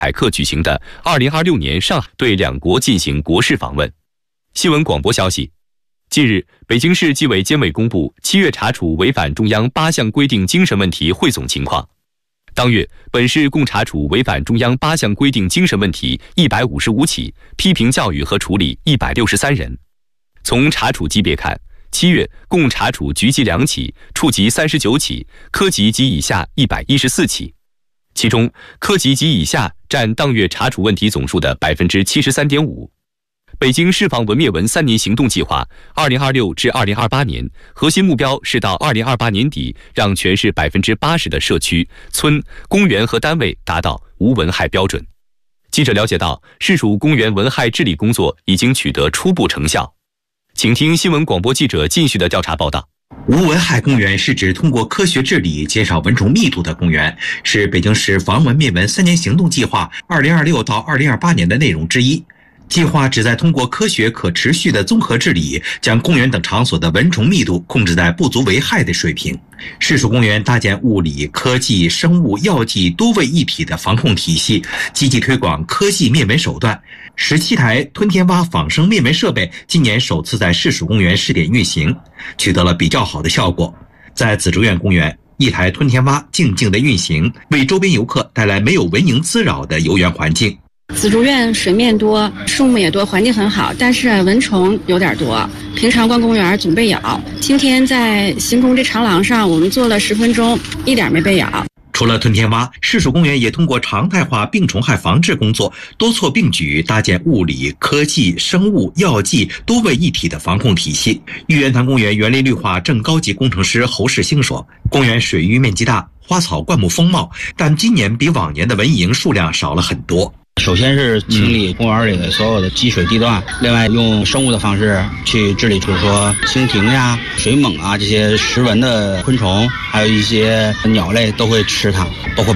海克举行的2026年上海对两国进行国事访问。新闻广播消息，近日，北京市纪委监委公布7月查处违反中央8项规定精神问题汇总情况。当月，本市共查处违反中央8项规定精神问题155起，批评教育和处理163人。从查处级别看，7月共查处局级2起，处级39起，科级及以下114起。其中，科级及以下占当月查处问题总数的73.5%。北京市防文灭文3年行动计划2026至2028年核心目标是到2028年底，让全市80%的社区、村、公园和单位达到无蚊害标准。记者了解到，市属公园蚊害治理工作已经取得初步成效。请听新闻广播记者继续的调查报道。 无蚊害公园是指通过科学治理减少蚊虫密度的公园，是北京市防蚊灭蚊3年行动计划2026到2028年的内容之一。计划旨在通过科学可持续的综合治理，将公园等场所的蚊虫密度控制在不足为害的水平。市属公园搭建物理、科技、生物、药剂多位一体的防控体系，积极推广科技灭蚊手段。17台吞天蛙仿生灭蚊设备今年首次在市属公园试点运行，取得了比较好的效果。在紫竹院公园，1台吞天蛙静静的运行，为周边游客带来没有蚊蝇滋扰的游园环境。 紫竹院水面多，树木也多，环境很好，但是蚊虫有点多。平常逛公园总被咬，今天在行宫这长廊上，我们坐了10分钟，一点没被咬。 除了吞天蛙，市属公园也通过常态化病虫害防治工作，多措并举搭建物理、科技、生物、药剂多位一体的防控体系。玉渊潭公园园林绿化正高级工程师侯世兴说，公园水域面积大，花草灌木丰茂，但今年比往年的蚊蝇数量少了很多。 首先是清理公园里所有的积水地段，另外用生物的方式去治理，比如说蜻蜓呀、水蟒啊这些食蚊的昆虫，还有一些鸟类都会吃它，包括